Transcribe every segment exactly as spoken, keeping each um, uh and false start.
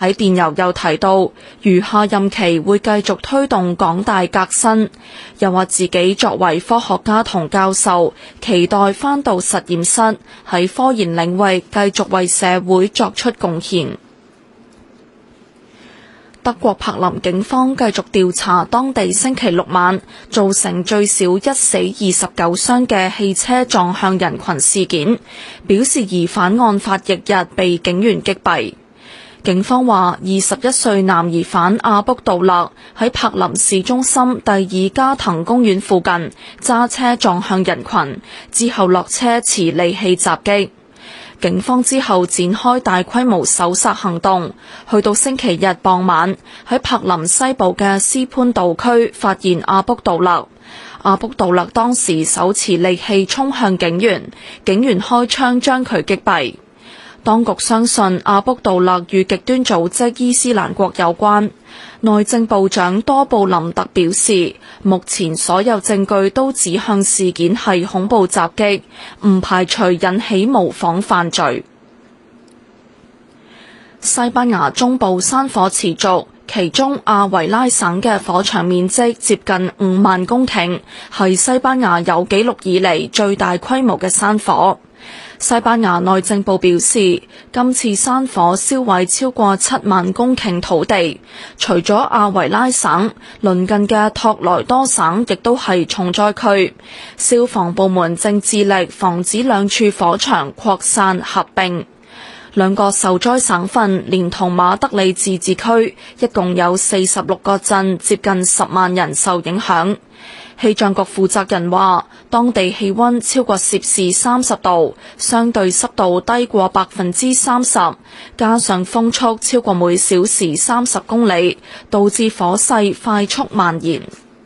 喺電郵又提到，餘下任期會繼續推動港大革新，又話自己作為科學家同教授，期待返到實驗室喺科研領域繼續為社會作出貢獻。德國柏林警方繼續調查當地星期六晚造成最少一死二十九傷嘅汽車撞向人群事件，表示疑犯案發翌日被警員擊斃。警方話，二十一歲男疑犯阿卜杜勒喺柏林市中心第二加藤公園附近揸車撞向人群，之後落車持利器襲擊。警方之後展開大規模搜索行動，去到星期日傍晚喺柏林西部嘅斯潘道區發現阿卜杜勒。阿卜杜勒當時手持利器衝向警員，警員開槍將佢擊斃。當局相信阿卜杜勒與極端組織伊斯蘭國有關。內政部長多布林特表示，目前所有證據都指向事件係恐怖襲擊，唔排除引起模仿犯罪。西班牙中部山火持續，其中阿維拉省嘅火場面積接近五萬公頃，係西班牙有紀錄以嚟最大規模嘅山火。西班牙內政部表示，今次山火燒毀超過七萬公頃土地，除咗阿維拉省，鄰近嘅托萊多省亦都係重災區。消防部門正致力防止兩處火場擴散合併。兩個受災省份連同馬德里自治區，一共有四十六個鎮，接近十萬人受影響。氣象局負責人話，當地氣溫超過攝氏三十度，相對濕度低過百分之三十，加上風速超過每小時三十公里，導致火勢快速蔓延。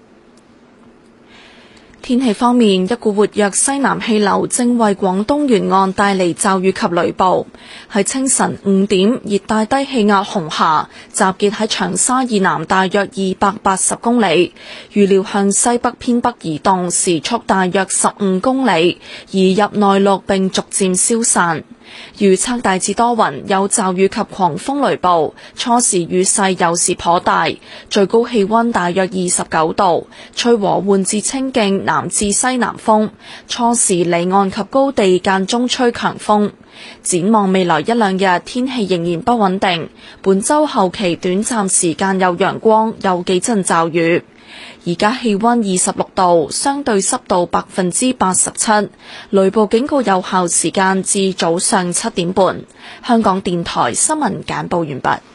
天氣方面，一股活躍西南氣流正為廣東沿岸帶嚟驟雨及雷暴。喺清晨五點，熱帶低氣壓紅霞集結喺長沙以南大約二百八十公里，預料向西北偏北移動，時速大約十五公里，移入內陸並逐漸消散。預測大致多雲，有驟雨及狂風雷暴，初時雨勢有時頗大，最高氣溫大約二十九度，吹和緩至清勁南至西南風，初時離岸及高地間中吹強風。展望未來一兩日，天氣仍然不穩定，本週後期短暫時間有陽光，有幾陣驟雨。而家氣溫二十六度，相對濕度百分之八十七，雷暴警告有效時間至早上七點半。香港電台新聞簡報完畢。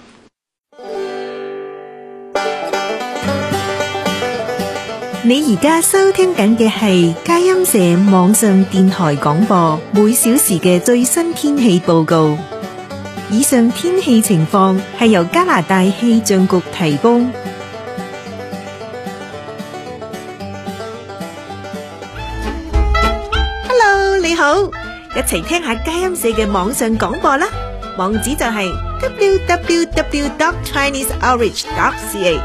你而家收聽緊嘅係佳音社網上電台廣播，每小時嘅最新天氣報告。以上天氣情況係由加拿大氣象局提供。你好，一齊聽下佳音社嘅網上廣播啦，網址就係 double-u double-u double-u dot chinese outreach dot c a。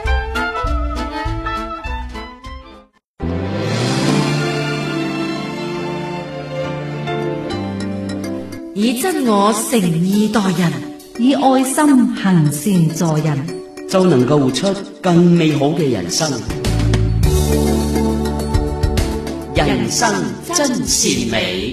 以真我誠意待人，以愛心行善助人， 就能夠活出更美好嘅人生。人生真善美。